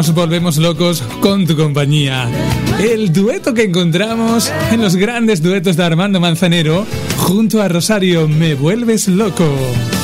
nos volvemos locos con tu compañía. El dueto que encontramos en los grandes duetos de Armando Manzanero junto a Rosario, Me vuelves loco.